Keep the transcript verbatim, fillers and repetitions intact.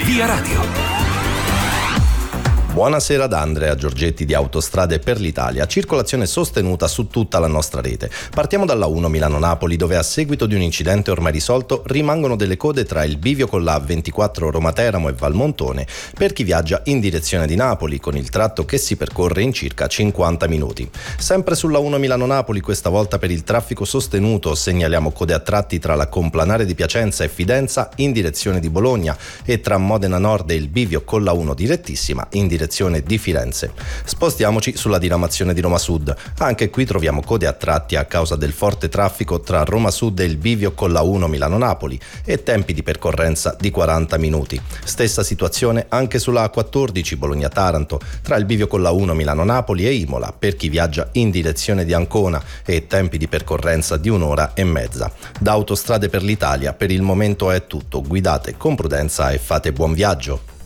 Via Radio. Buonasera da Andrea Giorgetti di Autostrade per l'Italia. Circolazione sostenuta su tutta la nostra rete. Partiamo dalla uno Milano-Napoli, dove a seguito di un incidente ormai risolto rimangono delle code tra il bivio con la A ventiquattro Roma-Teramo e Valmontone per chi viaggia in direzione di Napoli, con il tratto che si percorre in circa cinquanta minuti. Sempre sulla uno Milano-Napoli, questa volta per il traffico sostenuto, segnaliamo code a tratti tra la Complanare di Piacenza e Fidenza in direzione di Bologna e tra Modena Nord e il bivio con la uno direttissima in direzione di Firenze. Spostiamoci sulla diramazione di Roma Sud. Anche qui troviamo code a tratti a causa del forte traffico tra Roma Sud e il bivio con la uno Milano-Napoli e tempi di percorrenza di quaranta minuti. Stessa situazione anche sulla A quattordici Bologna-Taranto tra il bivio con la uno Milano-Napoli e Imola per chi viaggia in direzione di Ancona e tempi di percorrenza di un'ora e mezza. Da Autostrade per l'Italia per il momento è tutto. Guidate con prudenza e fate buon viaggio.